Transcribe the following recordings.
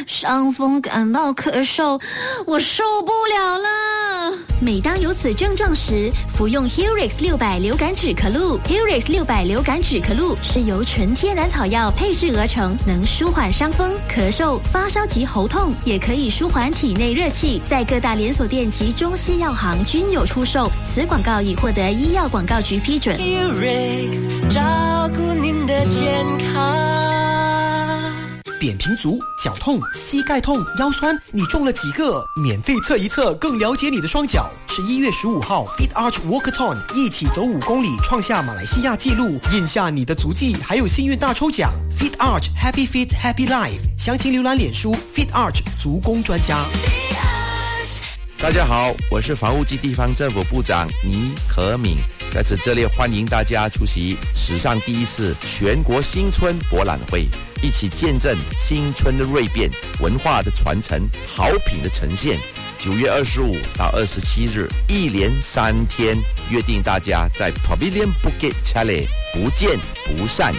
伤风感冒咳嗽，我受不了了。 每当有此症状时，服用 Helix 600流感止咳露。Helix 600流感止咳露是由纯天然草药配制而成，能舒缓伤风、咳嗽、发烧及喉痛，也可以舒缓体内热气。在各大连锁店及中西药行均有出售。此广告已获得医药广告局批准。 Helix 照顾您的健康。 扁平足、脚痛、膝盖痛、腰酸，你中了几个？免费测一测，更了解你的双脚。11月15号 Fit Arch Walkathon 一起走5公里，创下马来西亚纪录，印下你的足迹，还有幸运大抽奖。Fit Arch Happy Fit Happy Life， 详情浏览脸书 Fit Arch 足工专家。 大家好，我是房屋及地方政府部长倪可敏，在此热烈欢迎大家出席史上第一次全国新春博览会，一起见证新春的蜕变、文化的传承、好品的呈现。9月25到27日，一连3天，约定大家在 Pavilion Bukit Chalet 不见不散。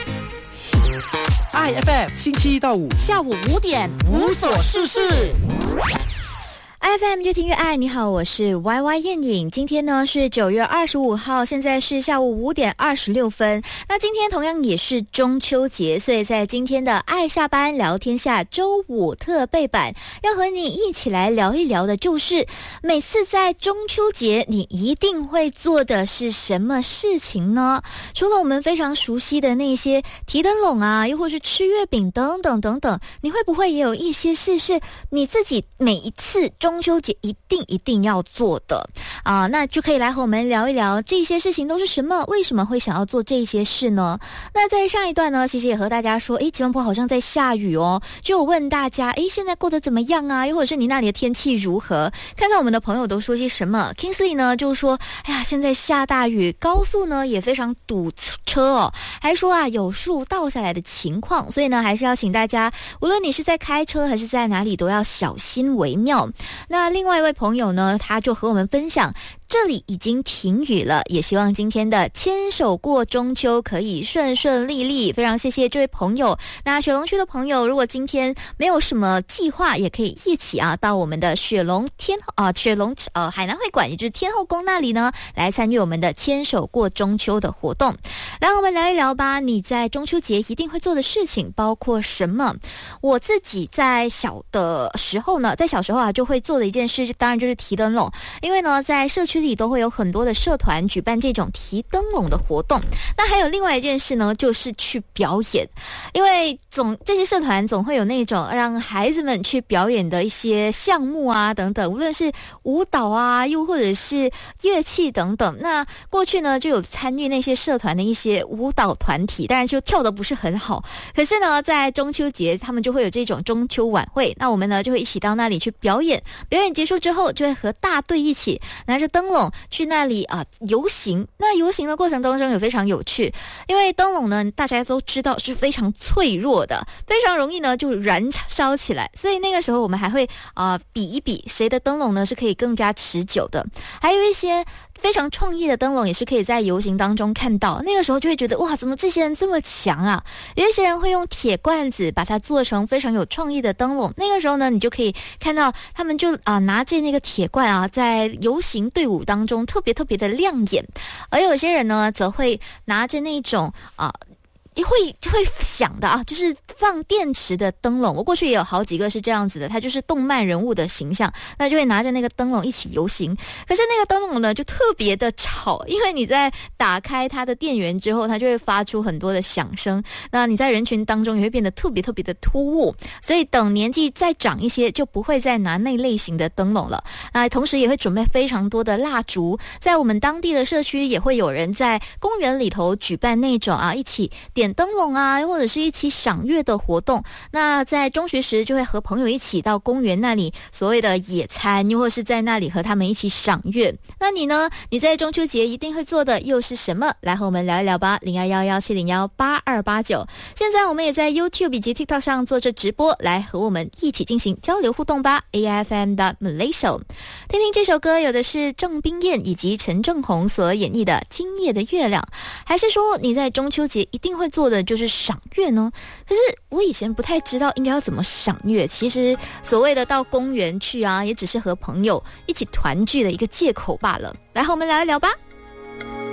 IFM 星期一到5 下午5点，无所事事。FM 越听越爱，你好，我是 YY 燕颖。今天呢是9月25号，现在是下午5点26分。那今天同样也是中秋节，所以在今天的爱下班聊天下周5特备版，要和你一起来聊一聊的就是每次在中秋节你一定会做的是什么事情呢？除了我们非常熟悉的那些提灯笼啊，又或是吃月饼等等等等，你会不会也有一些事是你自己每一次中秋节一定要做的啊？那就可以来和我们聊一聊这些事情都是什么，为什么会想要做这些事呢？那在上一段呢，其实也和大家说，吉隆坡好像在下雨哦，就问大家，现在过得怎么样啊？又或者是你那里的天气如何？看看我们的朋友都说些什么。Kingsley 呢就说，现在下大雨，高速呢也非常堵车哦，还说有树倒下来的情况，所以呢还是要请大家，无论你是在开车还是在哪里，都要小心为妙。那另外一位朋友呢，他就和我们分享，这里已经停雨了，也希望今天的牵手过中秋可以顺顺利利。非常谢谢这位朋友。那雪隆区的朋友，如果今天没有什么计划，也可以一起到我们的雪隆海南会馆，也就是天后宫那里呢，来参与我们的牵手过中秋的活动。来，我们聊一聊吧，你在中秋节一定会做的事情包括什么？我自己在小时候就会做的一件事，当然就是提灯笼。因为呢，在社区里都会有很多的社团举办这种提灯笼的活动。那还有另外一件事呢，就是去表演。因为这些社团总会有那种让孩子们去表演的一些项目啊等等，无论是舞蹈啊，又或者是乐器等等。那过去呢就有参与那些社团的一些舞蹈团体，当然就跳得不是很好，可是呢在中秋节他们就会有这种中秋晚会，那我们呢就会一起到那里去表演结束之后，就会和大队一起拿着灯笼去那里游行。那游行的过程当中也非常有趣，因为灯笼呢大家都知道是非常脆弱的，非常容易呢就燃烧起来，所以那个时候我们还会比一比谁的灯笼呢是可以更加持久的。还有一些非常创意的灯笼也是可以在游行当中看到，那个时候就会觉得哇，怎么这些人这么强啊？有一些人会用铁罐子把它做成非常有创意的灯笼，那个时候呢你就可以看到他们就拿着那个铁罐在游行队伍当中特别的亮眼。而有些人呢则会拿着那种会响的就是放电池的灯笼。我过去也有好几个是这样子的，它就是动漫人物的形象，那就会拿着那个灯笼一起游行。可是那个灯笼呢就特别的吵，因为你在打开它的电源之后，它就会发出很多的响声，那你在人群当中也会变得特别的突兀。所以等年纪再长一些，就不会再拿那类型的灯笼了。那同时也会准备非常多的蜡烛，在我们当地的社区也会有人在公园里头举办那种一起点灯笼或者是一起赏月的活动。那在中学时就会和朋友一起到公园那里所谓的野餐，又或是在那里和他们一起赏月。那你呢？你在中秋节一定会做的又是什么？来和我们聊一聊吧。0111701829。现在我们也在 YouTube 以及 TikTok 上做着直播，来和我们一起进行交流互动吧。AIFM.Malaysia。 听听这首歌，有的是郑冰燕以及陈正红所演绎的《今夜的月亮》。还是说你在中秋节一定会做的就是赏月呢？可是我以前不太知道应该要怎么赏月，其实所谓的到公园去啊，也只是和朋友一起团聚的一个借口罢了。来，和我们聊一聊吧。